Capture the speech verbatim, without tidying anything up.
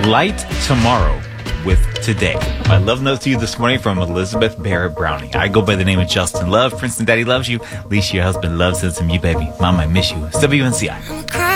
Light Tomorrow with Today. My love note to you this morning from Elizabeth Barrett Browning. I go by the name of Justin Love. Princeton Daddy loves you. Alicia, your husband, loves us, and you, baby. Mama, I miss you. It's W N C I.